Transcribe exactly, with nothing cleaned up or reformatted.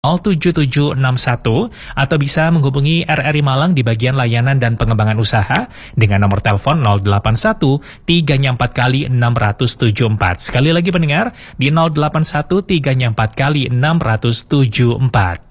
nol tujuh tujuh enam satu atau bisa menghubungi R R I Malang di bagian layanan dan pengembangan usaha dengan nomor telepon nol delapan satu tiga empat kali enam tujuh empat. Sekali lagi pendengar di nol delapan satu tiga empat kali enam tujuh empat.